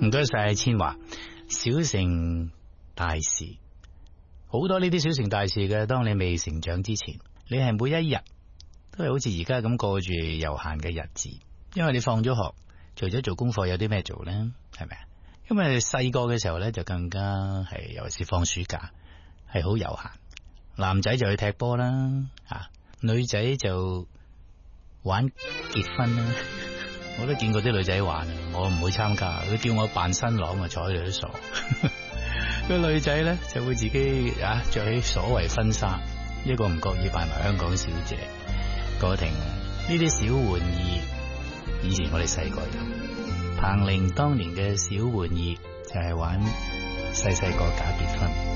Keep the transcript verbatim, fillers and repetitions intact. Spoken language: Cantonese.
唔該晒千華，小成大事，好多呢啲小成大事嘅。當你未成長之前，你係每一日都係好似而家咁過住悠閒嘅日子，因為你放咗學，除咗做功課，有啲咩做咧？係咪啊？因為細個嘅時候咧，就更加係，尤其是放暑假係好悠閒。男仔就去踢波啦，啊，女仔就玩結婚啦。我都見過啲女仔玩，我唔會參加。佢叫我扮新郎啊，坐喺度都傻。個女仔咧就會自己啊着起所謂婚紗，一個唔覺意扮埋香港小姐。郭婷，呢啲小玩意，以前我哋細個有。彭羚當年嘅小玩意就係玩細細個假結婚。